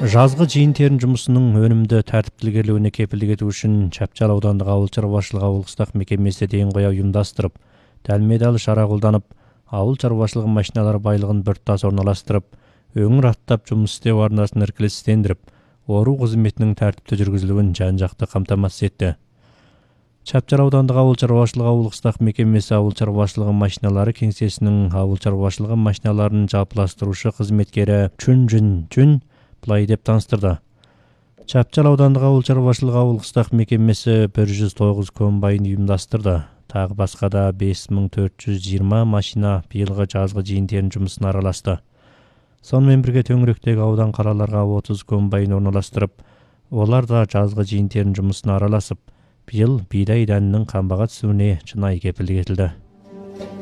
Жазғы жиын-терін жұмысының өнімді тәртіптілі келуіне кепілдік ету үшін Чапчал аудандық ауыл шаруашылығы ауылдық мекемесі дейін қоя ұйымдастырып, дәлме-дәл шара қолданып, ауыл шаруашылығы машиналары байлығын біртұтас орналастырып, өңір аттап жұмыс істеу арнасын іркілістендіріп, ору қызметінің тәртіпті жүргізілуін жан-жақты қамтамасыз етті. Чапчал аудандық ауыл шаруашылығы ауылдық мекемесі ауыл шаруашылығы машиналары кеңсесінің ауыл шаруашылығы машиналарын жалпыластырушы қызметкері Чүн былай деп таныстырды. Чапчал аудандық ауыл шаруашылығы ауылдық мекемесі 109 комбайн ұйымдастырды. Тағы басқа да 5420 машина биылғы жазғы жиын-терін жұмысына араласты. Сонымен бірге төңіректегі аудан қалаларға 30 комбайн орналастырып, олар да жазғы жиын-терін жұмысына араласып, биыл бидай дәнінің қамбаға түсуіне шынайы кепілдік етілді.